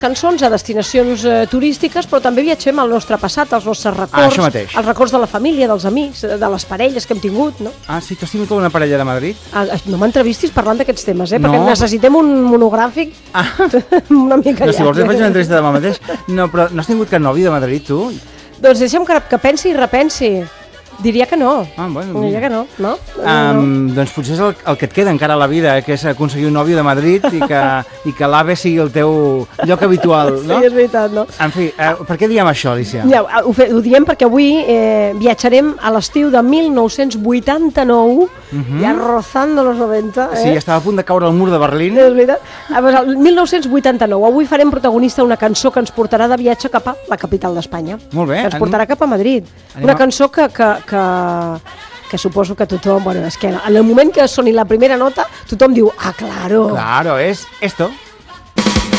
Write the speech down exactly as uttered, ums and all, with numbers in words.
cançons a destinacions eh, turístiques, però també viatgem al nostre passat, als nostres records, ah, els records de la família, dels amics, de les parelles que hem tingut, no? Ah, sí, tu has tingut una parella de Madrid? Ah, no m'entrevistis parlant d'aquests temes, eh? No. Perquè necessitem un monogràfic ah. una mica no, llarg. Si vols, faig una entrevista demà mateix. No, però no has tingut cap nòvio de Madrid, tu? Doncs deixa'm que, que pensi i repensi. Diria que no. Ah, bueno, Diria que no, no? Um, no. Doncs potser és el, el que et queda encara a la vida, que és aconseguir un nòvio de Madrid i que, i que l'A V E sigui el teu lloc habitual, no? Sí, és veritat, no? En fi, eh, per què diem això, Alicia? Ja, ho, fe, ho diem perquè avui eh, viatjarem a l'estiu de mil nou-cents vuitanta-nou, uh-huh. ja rozando los noventa. Eh? Sí, estava a punt de caure al mur de Berlín. És veritat. El mil nou-cents vuitanta-nou, avui farem protagonista una cançó que ens portarà de viatge cap a la capital d'Espanya. Molt bé. Que ens portarà cap a Madrid. Anem una cançó que... que, que que suposo que tothom, bueno, és que en el moment que soni la primera nota, tothom diu, ah, claro. Claro, és esto.